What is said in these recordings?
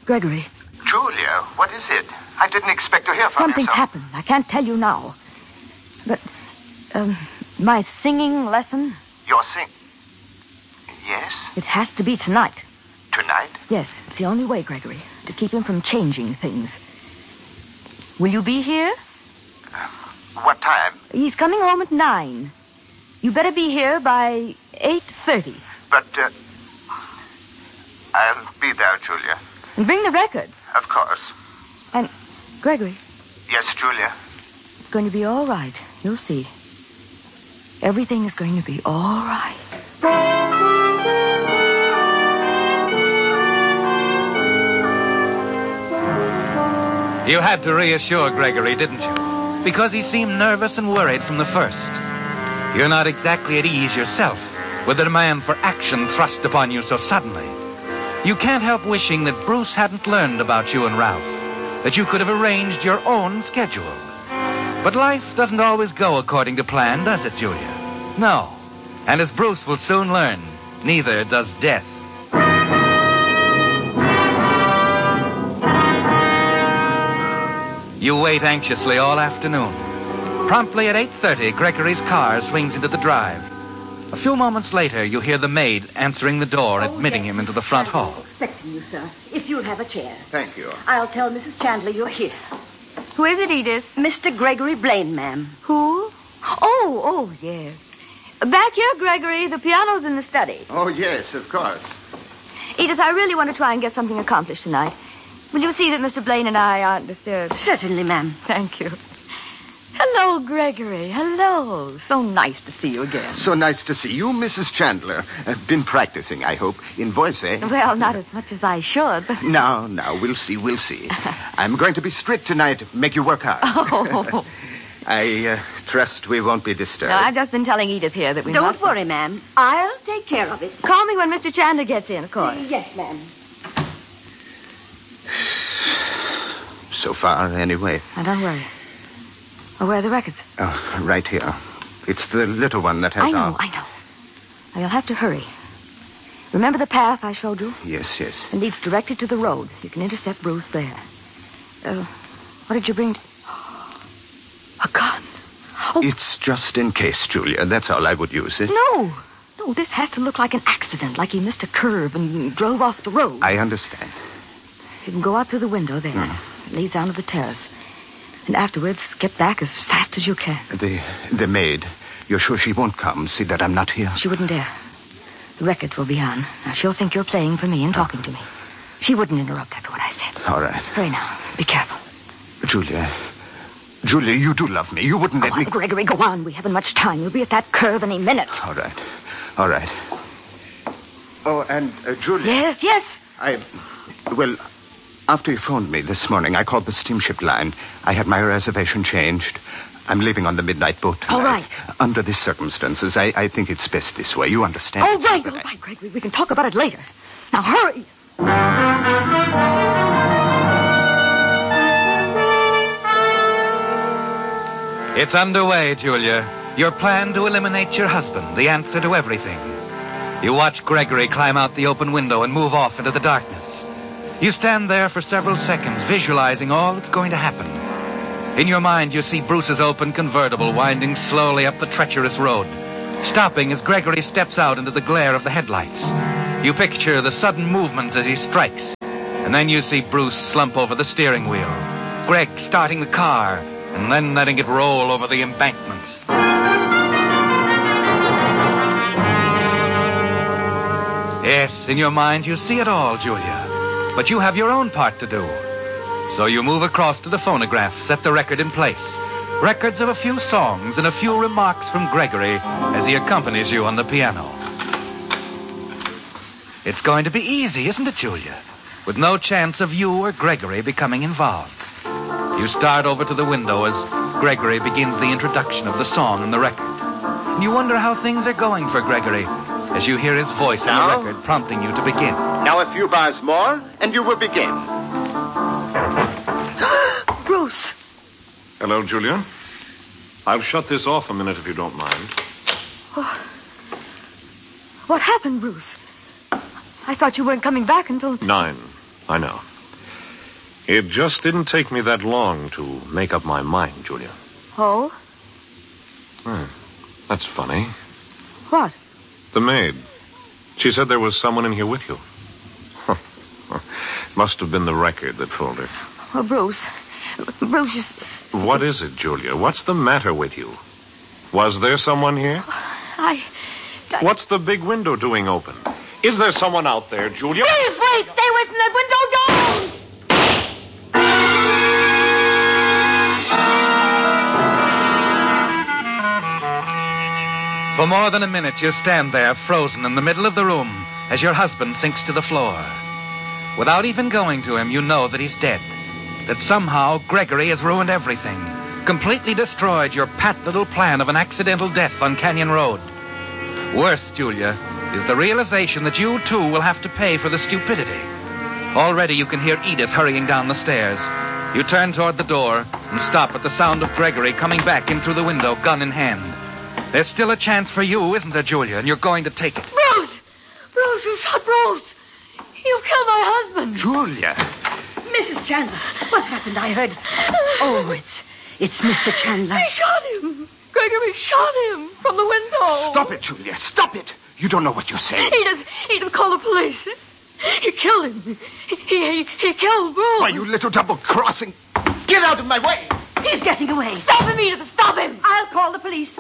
Gregory. Julia, what is it? I didn't expect to hear from you. Something's happened. I can't tell you now. But, my singing lesson? Your Yes? It has to be tonight. Tonight? Yes, it's the only way, Gregory, to keep him from changing things. Will you be here? What time? He's coming home at 9. You better be here by 8:30. But, I'll be there, Julia. And bring the record. Of course. And, Gregory. Yes, Julia? It's going to be all right. You'll see. Everything is going to be all right. You had to reassure Gregory, didn't you? Because he seemed nervous and worried from the first. You're not exactly at ease yourself with the demand for action thrust upon you so suddenly. You can't help wishing that Bruce hadn't learned about you and Ralph, that you could have arranged your own schedule. But life doesn't always go according to plan, does it, Julia? No. And as Bruce will soon learn, neither does death. You wait anxiously all afternoon. Promptly at 8:30, Gregory's car swings into the drive. A few moments later, you hear the maid answering the door, admitting him into the front hall. Expecting you, sir. If you'll have a chair. Thank you. I'll tell Mrs. Chandler you're here. Who is it, Edith? Mr. Gregory Blaine, ma'am. Who? Oh, yes. Back here, Gregory. The piano's in the study. Oh, yes, of course. Edith, I really want to try and get something accomplished tonight. Will you see that Mr. Blaine and I aren't disturbed? Certainly, ma'am. Thank you. Hello, Gregory. Hello. So nice to see you again. So nice to see you, Mrs. Chandler. Been practicing, I hope, in voice, eh? Well, not as much as I should, but... Now, we'll see. I'm going to be strict tonight, make you work hard. Oh. I trust we won't be disturbed. No, I've just been telling Edith here that we Don't must... worry, ma'am. I'll take care of it. Call me when Mr. Chandler gets in, of course. Yes, ma'am. So far, anyway. Now, don't worry. Oh, where are the records? Oh, right here. It's the little one that has I know. Now, you'll have to hurry. Remember the path I showed you? Yes. It leads directly to the road. You can intercept Bruce there. What did you bring? A gun. Oh. It's just in case, Julia. That's all I would use it. No, this has to look like an accident, like he missed a curve and drove off the road. I understand. You can go out through the window there. It leads down to the terrace. And afterwards, get back as fast as you can. The maid, you're sure she won't come? See that I'm not here? She wouldn't dare. The records will be on. Now, she'll think you're playing for me and talking to me. She wouldn't interrupt after what I said. All right. Hurry now. Be careful. Julia, you do love me. You wouldn't let me... Gregory, go on. We haven't much time. You'll be at that curve any minute. All right. Oh, and Julia... Yes? Well, after you phoned me this morning, I called the steamship line. I had my reservation changed. I'm leaving on the midnight boat tonight. All right. Under these circumstances, I think it's best this way. You understand? All right, Gregory. We can talk about it later. Now, hurry. It's underway, Julia. Your plan to eliminate your husband, the answer to everything. You watch Gregory climb out the open window and move off into the darkness. You stand there for several seconds, visualizing all that's going to happen. In your mind, you see Bruce's open convertible winding slowly up the treacherous road, stopping as Gregory steps out into the glare of the headlights. You picture the sudden movement as he strikes, and then you see Bruce slump over the steering wheel, Greg starting the car, and then letting it roll over the embankment. Yes, in your mind, you see it all, Julia. But you have your own part to do. So you move across to the phonograph, set the record in place. Records of a few songs and a few remarks from Gregory as he accompanies you on the piano. It's going to be easy, isn't it, Julia? With no chance of you or Gregory becoming involved. You start over to the window as Gregory begins the introduction of the song and the record. And you wonder how things are going for Gregory as you hear his voice on the record prompting you to begin. Now a few bars more, and you will begin. Bruce. Hello, Julia. I'll shut this off a minute if you don't mind. What happened, Bruce? I thought you weren't coming back until... 9. I know. It just didn't take me that long to make up my mind, Julia. Oh? That's funny. What? The maid. She said there was someone in here with you. Must have been the record that fooled her. Oh, Bruce. Bruce, you... What is it, Julia? What's the matter with you? Was there someone here? What's the big window doing open? Is there someone out there, Julia? Please wait! Stay away from that window! Don't! For more than a minute, you stand there, frozen in the middle of the room, as your husband sinks to the floor. Without even going to him, you know that he's dead. That somehow Gregory has ruined everything. Completely destroyed your pat little plan of an accidental death on Canyon Road. Worse, Julia, is the realization that you, too, will have to pay for the stupidity. Already you can hear Edith hurrying down the stairs. You turn toward the door and stop at the sound of Gregory coming back in through the window, gun in hand. There's still a chance for you, isn't there, Julia? And you're going to take it. Bruce! Bruce, you shot Bruce! You killed my husband! Julia! Mrs. Chandler, what happened? I heard... Oh, it's Mr. Chandler. He shot him! Gregory shot him from the window! Stop it, Julia. Stop it! You don't know what you're saying. Edith, call the police. He killed him. He killed Bruce. Why, you little double-crossing... Get out of my way! He's getting away. Stop him, Edith! Stop him! I'll call the police.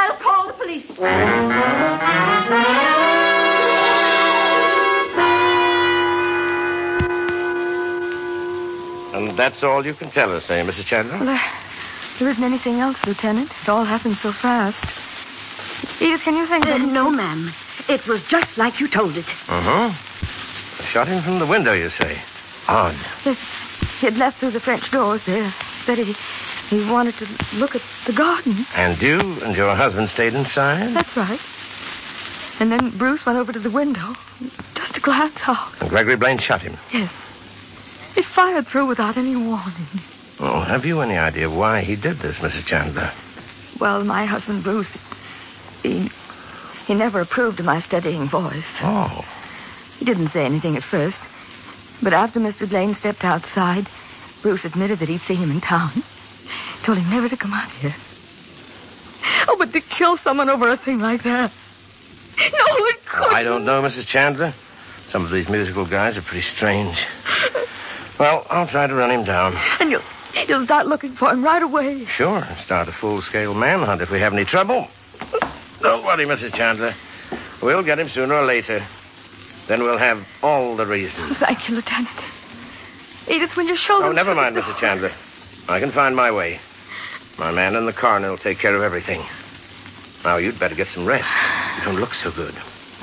And that's all you can tell us, eh, Mrs. Chandler? Well, there isn't anything else, Lieutenant. It all happened so fast. Edith, can you think of... No, ma'am. It was just like you told it. Uh-huh. Shot him from the window, you say? Odd. Yes, he had left through the French doors there. Said he wanted to look at the garden. And you and your husband stayed inside? That's right. And then Bruce went over to the window, just to glance out. And Gregory Blaine shot him? Yes. He fired through without any warning. Oh, have you any idea why he did this, Mrs. Chandler? Well, my husband, Bruce, he never approved of my studying voice. Oh. He didn't say anything at first. But after Mr. Blaine stepped outside, Bruce admitted that he'd seen him in town. Told him never to come out here. Oh, but to kill someone over a thing like that. No, it couldn't. I don't know, Mrs. Chandler. Some of these musical guys are pretty strange. Well, I'll try to run him down. And you'll start looking for him right away. Sure. Start a full-scale manhunt if we have any trouble. Don't worry, Mrs. Chandler. We'll get him sooner or later. Then we'll have all the reasons. Thank you, Lieutenant. Edith, when you show them... Oh, never mind, Mrs. Chandler. I can find my way. My man in the coroner will take care of everything. Now, you'd better get some rest. You don't look so good.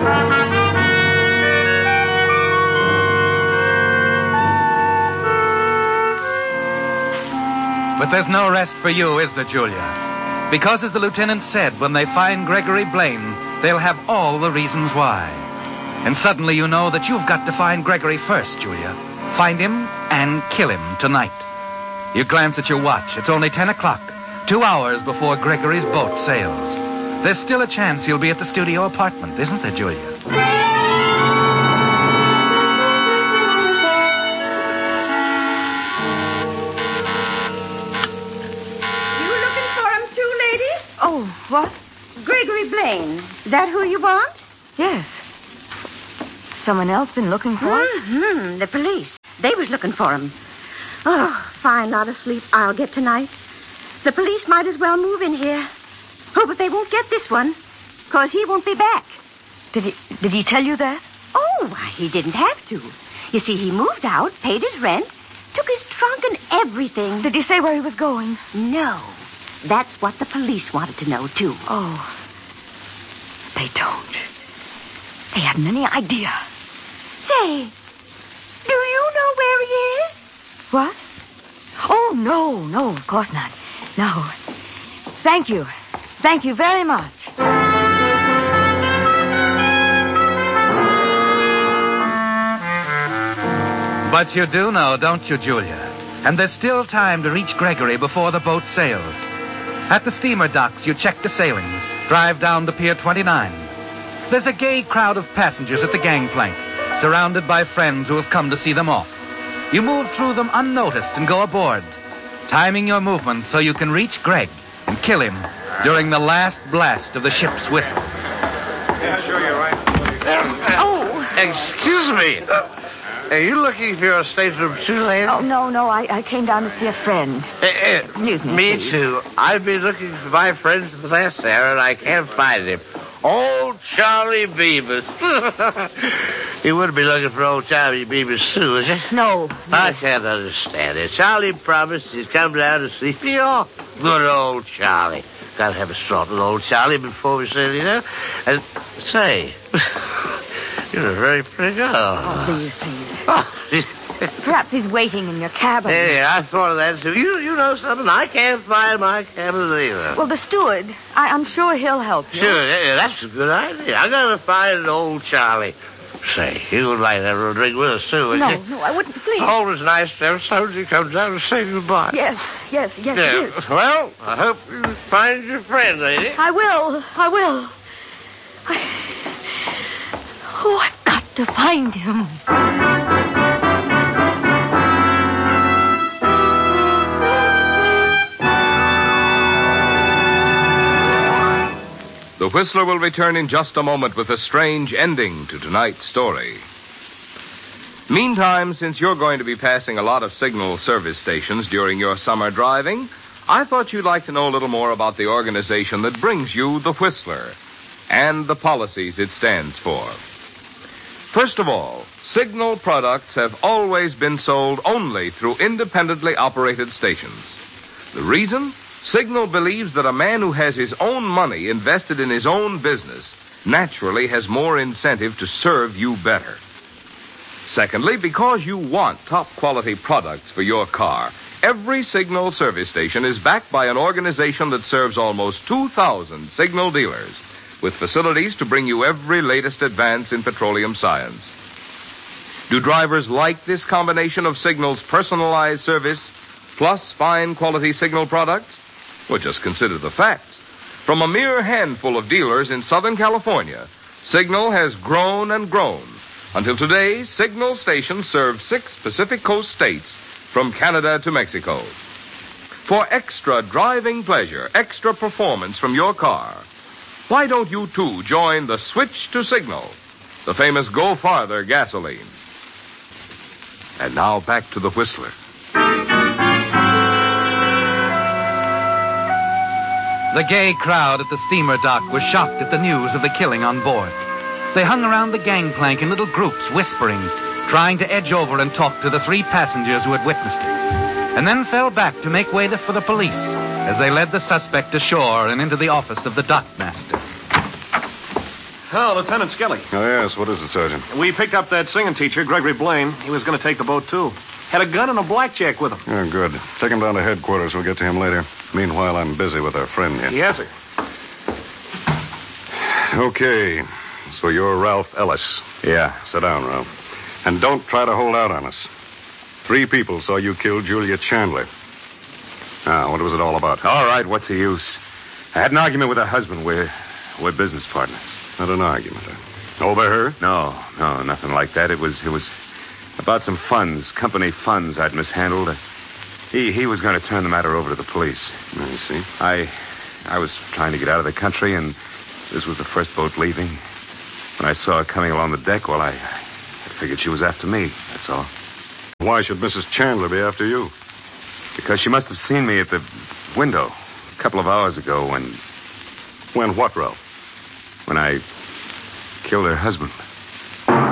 But there's no rest for you, is there, Julia? Because, as the lieutenant said, when they find Gregory Blaine, they'll have all the reasons why. And suddenly you know that you've got to find Gregory first, Julia. Find him and kill him tonight. You glance at your watch. It's only 10 o'clock. 2 hours before Gregory's boat sails. There's still a chance he'll be at the studio apartment, isn't there, Julia? You looking for him too, lady? Oh, what? Gregory Blaine. That who you want? Yes. Someone else been looking for him? Mm-hmm. The police. They was looking for him. Oh, fine lot of sleep I'll get tonight. The police might as well move in here. Oh, but they won't get this one, 'cause he won't be back. Did he tell you that? Oh, why, he didn't have to. You see, he moved out, paid his rent, took his trunk and everything. Did he say where he was going? No. That's what the police wanted to know, too. Oh. They don't. They hadn't any idea. Say, do you know where he is? What? Oh, no, of course not. No. Thank you. Thank you very much. But you do know, don't you, Julia? And there's still time to reach Gregory before the boat sails. At the steamer docks, you check the sailings, drive down to Pier 29. There's a gay crowd of passengers at the gangplank, surrounded by friends who have come to see them off. You move through them unnoticed and go aboard, timing your movements so you can reach Greg and kill him during the last blast of the ship's whistle. Yeah, sure, you're right. Excuse me. Are you looking for your stateroom too, lady? Oh, no. I came down to see a friend. Excuse me. Me please. too. I've been looking for my friend for the last hour, and I can't find him. Old Charlie Beavis. You wouldn't be looking for old Charlie Beavis too, would you? No. I can't understand it. Charlie promised he'd come down to see me off. Good old Charlie. Gotta have a strong with old Charlie before we sail, you know. And say, you're a very pretty girl. Oh, please. Oh, Perhaps he's waiting in your cabin. hey, I thought of that too. You know something? I can't find my cabin either. Well, the steward, I'm sure he'll help you. Sure, yeah, that's a good idea. I gotta find old Charlie. Say, you would like to have a little drink with us, too, would you? No, I wouldn't, please. Always nice to have somebody come down and say goodbye. Yes, it is. Well, I hope you find your friend, lady. I will. I've got to find him. The Whistler will return in just a moment with a strange ending to tonight's story. Meantime, since you're going to be passing a lot of signal service stations during your summer driving, I thought you'd like to know a little more about the organization that brings you the Whistler and the policies it stands for. First of all, Signal products have always been sold only through independently operated stations. The reason? Signal believes that a man who has his own money invested in his own business naturally has more incentive to serve you better. Secondly, because you want top-quality products for your car, every Signal service station is backed by an organization that serves almost 2,000 Signal dealers, with facilities to bring you every latest advance in petroleum science. Do drivers like this combination of Signal's personalized service plus fine quality Signal products? Well, just consider the facts. From a mere handful of dealers in Southern California, Signal has grown and grown until today Signal stations serve 6 Pacific Coast states from Canada to Mexico. For extra driving pleasure, extra performance from your car, why don't you too join the Switch to Signal, the famous Go Farther gasoline? And now back to the Whistler. The gay crowd at the steamer dock was shocked at the news of the killing on board. They hung around the gangplank in little groups, whispering, trying to edge over and talk to the 3 passengers who had witnessed it, and then fell back to make way for the police as they led the suspect ashore and into the office of the dockmaster. Oh, Lieutenant Skelly. Oh, yes. What is it, Sergeant? We picked up that singing teacher, Gregory Blaine. He was going to take the boat, too. Had a gun and a blackjack with him. Oh, good. Take him down to headquarters. We'll get to him later. Meanwhile, I'm busy with our friend here. Yes, sir. Okay. So you're Ralph Ellis. Yeah. Sit down, Ralph. And don't try to hold out on us. 3 people saw you kill Julia Chandler. Now, what was it all about? All right, what's the use? I had an argument with her husband. We're business partners. Not an argument, huh? Over her? No, nothing like that. It was about some funds, company funds I'd mishandled. He was going to turn the matter over to the police. I see. I was trying to get out of the country, and this was the first boat leaving. When I saw her coming along the deck, well, I figured she was after me, that's all. Why should Mrs. Chandler be after you? Because she must have seen me at the window a couple of hours ago when... When what, Ralph? When I killed her husband.